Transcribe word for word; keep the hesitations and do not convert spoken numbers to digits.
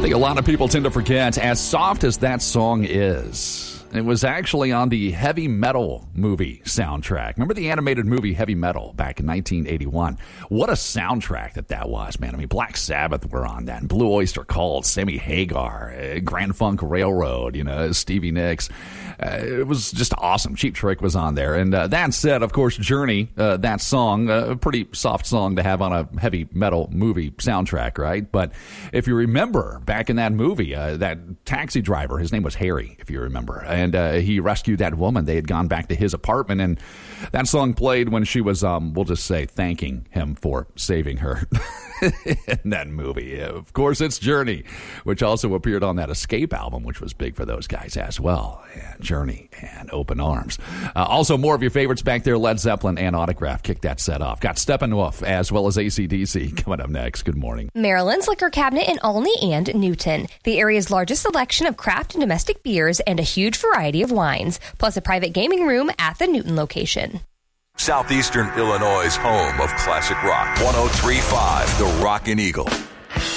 think a lot of people tend to forget, as soft as that song is, it was actually on the Heavy Metal movie soundtrack. Remember the animated movie Heavy Metal back in nineteen eighty-one? What a soundtrack that that was, man. I mean, Black Sabbath were on that, and Blue Oyster Cult, Sammy Hagar, uh, Grand Funk Railroad, you know, Stevie Nicks. Uh, it was just awesome. Cheap Trick was on there. And uh, that said, of course, Journey, uh, that song, uh, a pretty soft song to have on a Heavy Metal movie soundtrack, right? But if you remember, back in that movie, uh, that taxi driver, his name was Harry, if you remember, and uh, he rescued that woman. They had gone back to his apartment, and that song played when she was, um, we'll just say, thanking him for saving her in that movie. Of course, it's Journey, which also appeared on that Escape album, which was big for those guys as well. Yeah, Journey and Open Arms. Uh, also, more of your favorites back there, Led Zeppelin and Autograph. Kick that set off. Got Steppenwolf as well as A C D C coming up next. Good morning. Maryland's Liquor Cabinet in Olney and Newton. The area's largest selection of craft and domestic beers and a huge variety of wines, plus a private gaming room at the Newton location. Southeastern Illinois' home of classic rock. one oh three point five The Rockin' Eagle.